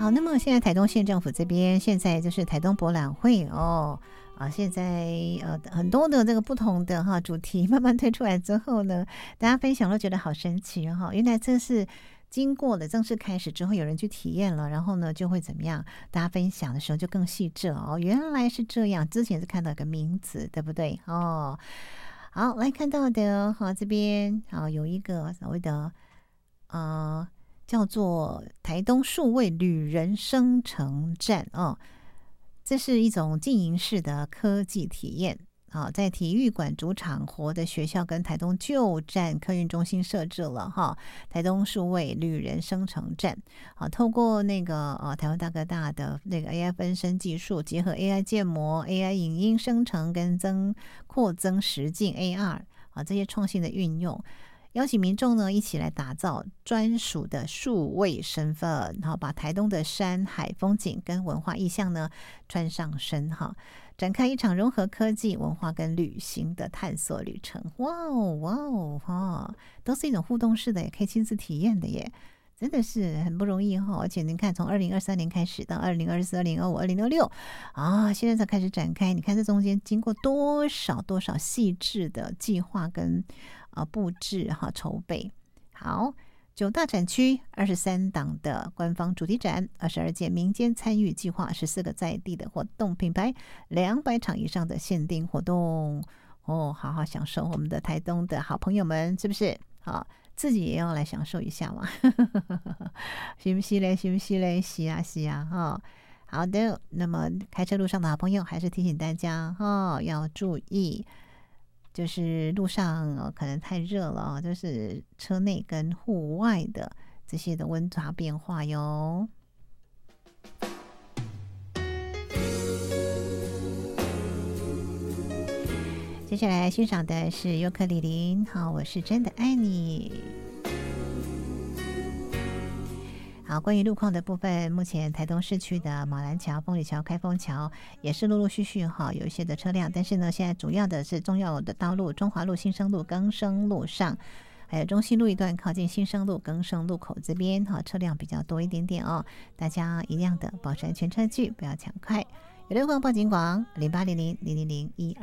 好，那么现在台东县政府这边现在就是台东博览会哦。现在很多的这个不同的主题慢慢推出来之后呢，大家分享都觉得好神奇哈！原来这是经过了正式开始之后，有人去体验了，然后呢就会怎么样？大家分享的时候就更细致了哦。原来是这样，之前是看到一个名字，对不对？哦，好，来看到的这边有一个所谓的叫做台东数位旅人生成站哦。这是一种经营式的科技体验，在体育馆主场活的学校跟台东旧站客运中心设置了台东数位旅人生成站，透过那个台湾大哥大的那个 AI 分身技术，结合 AI 建模、AI 影音生成跟扩增实境 AR 这些创新的运用。邀请民众呢一起来打造专属的数位身份，把台东的山海风景跟文化意象呢穿上身展开一场融合科技文化跟旅行的探索旅程。哇哦哇哦都是一种互动式的，也可以亲自体验的耶，真的是很不容易而且您看，从2023年开始到2024、2025、2026现在才开始展开，你看这中间经过多少细致的计划跟布置筹备。好，9大展区，23档的官方主题展，22届民间参与计划，14个在地的活动品牌，200场以上的限定活动好好享受我们的台东的好朋友们，是不是？自己也要来享受一下嘛行不行嘞？是啊好的，那么开车路上的好朋友还是提醒大家要注意，就是路上可能太热了就是车内跟户外的这些的温差变化哟。接下来欣赏的是尤克里里，我是真的爱你。好，关于路况的部分，目前台东市区的马兰桥、凤里桥、开封桥也是陆陆续续有一些的车辆，但是呢，现在主要的是重要的道路，中华路、新生路、更生路上，还有中西路一段靠近新生路、更生路口这边车辆比较多一点点大家一样的保持安全车距，不要抢快。有路况报警广0800000120